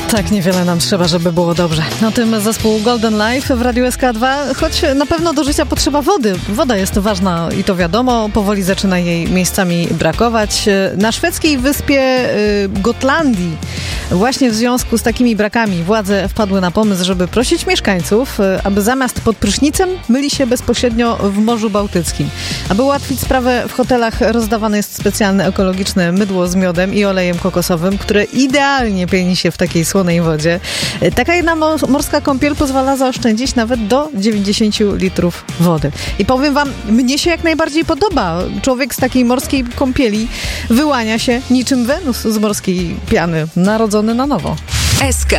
Tak, niewiele nam trzeba, żeby było dobrze. Na tym zespół Golden Life w Radiu SK2, choć na pewno do życia potrzeba wody. Woda jest ważna i to wiadomo, powoli zaczyna jej miejscami brakować. Na szwedzkiej wyspie Gotlandii właśnie w związku z takimi brakami władze wpadły na pomysł, żeby prosić mieszkańców, aby zamiast pod prysznicem myli się bezpośrednio w Morzu Bałtyckim. Aby ułatwić sprawę, w hotelach rozdawane jest specjalne ekologiczne mydło z miodem i olejem kokosowym, które idealnie pieni się w takiej słonej wodzie. Taka jedna morska kąpiel pozwala zaoszczędzić nawet do 90 litrów wody. I powiem wam, mnie się jak najbardziej podoba. Człowiek z takiej morskiej kąpieli wyłania się niczym Wenus z morskiej piany, narodzony na nowo. SK